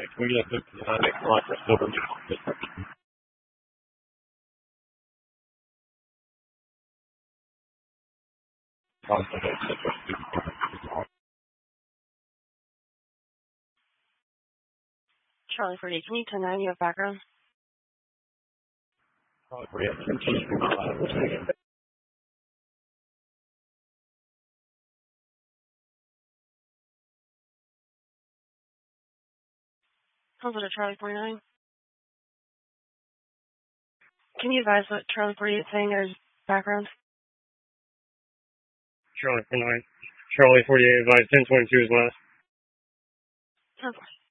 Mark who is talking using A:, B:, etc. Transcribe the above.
A: Charlie 48, can you turn on your background? Counselor Charlie 49. Can you advise what Charlie 48 is saying in his background?
B: Charlie 49. Charlie 48 advised 1022 is last.
A: Okay.